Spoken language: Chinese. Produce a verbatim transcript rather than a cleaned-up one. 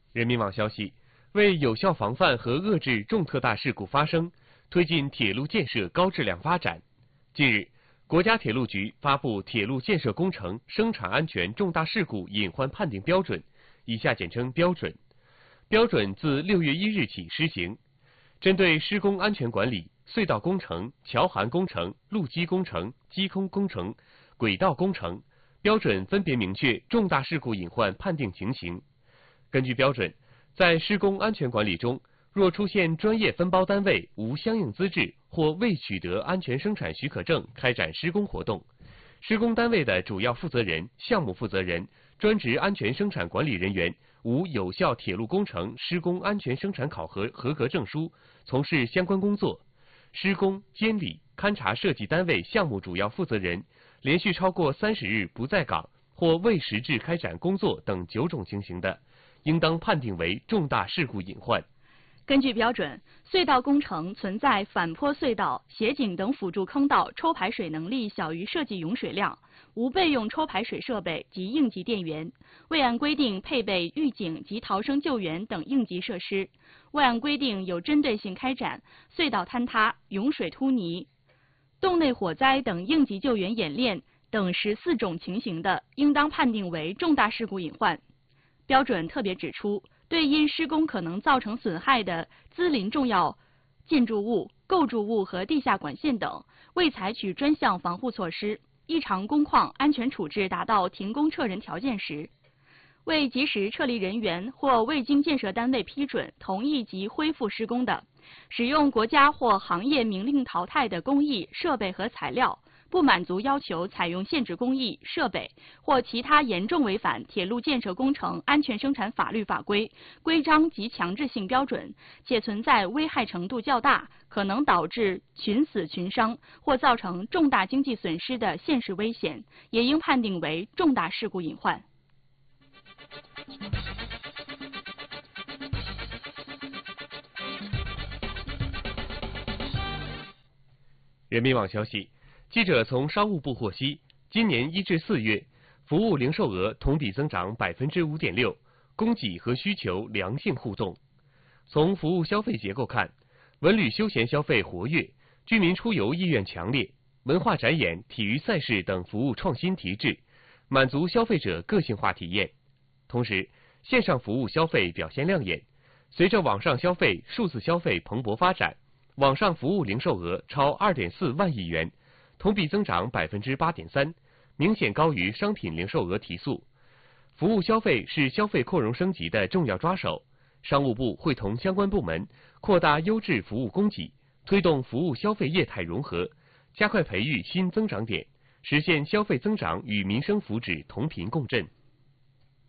人民网消息，为有效防范和遏制重特大事故发生，推进铁路建设高质量发展，近日，国家铁路局发布《铁路建设工程生产安全重大事故隐患判定标准》（以下简称标准）。标准自六月一日起施行，针对施工安全管理、隧道工程、桥涵工程、路基工程、机空工程、轨道工程，标准分别明确重大事故隐患判定情形。根据标准，在施工安全管理中，若出现专业分包单位无相应资质或未取得安全生产许可证开展施工活动，施工单位的主要负责人、项目负责人、专职安全生产管理人员无有效铁路工程施工安全生产考核合格证书，从事相关工作，施工、监理、勘察设计单位项目主要负责人连续超过三十日不在岗或未实质开展工作等九种情形的，应当判定为重大事故隐患。 根据标准，隧道工程存在反坡隧道、斜井等辅助坑道抽排水能力小于设计涌水量，无备用抽排水设备及应急电源，未按规定配备预警及逃生救援等应急设施，未按规定有针对性开展隧道坍塌、涌水突泥、洞内火灾等应急救援演练等十四种情形的，应当判定为重大事故隐患。标准特别指出，对因施工可能造成损害的毗邻重要建筑物、构筑物和地下管线等，未采取专项防护措施，异常工况安全处置达到停工撤人条件时，未及时撤离人员或未经建设单位批准、同意及恢复施工的，使用国家或行业明令淘汰的工艺、设备和材料，不满足要求采用限制工艺、设备或其他严重违反铁路建设工程安全生产法律法规、规章及强制性标准，且存在危害程度较大，可能导致群死群伤或造成重大经济损失的现实危险，也应判定为重大事故隐患。 人民网消息，记者从商务部获悉，今年一至四月，服务零售额同比增长百分之五点六，供给和需求良性互动。从服务消费结构看，文旅休闲消费活跃，居民出游意愿强烈，文化展演、体育赛事等服务创新提质，满足消费者个性化体验。同时，线上服务消费表现亮眼，随着网上消费、数字消费蓬勃发展，网上服务零售额超 二点四万亿元，同比增长 百分之八点三， 明显高于商品零售额提速。服务消费是消费扩容升级的重要抓手，商务部会同相关部门扩大优质服务供给，推动服务消费业态融合，加快培育新增长点，实现消费增长与民生福祉同频共振。